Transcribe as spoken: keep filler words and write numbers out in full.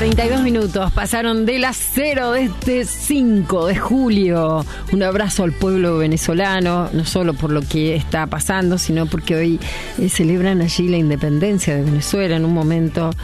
treinta y dos minutos pasaron de las cero de este cinco de julio. Un abrazo al pueblo venezolano, no solo por lo que está pasando, sino porque hoy eh, celebran allí la independencia de Venezuela en un momento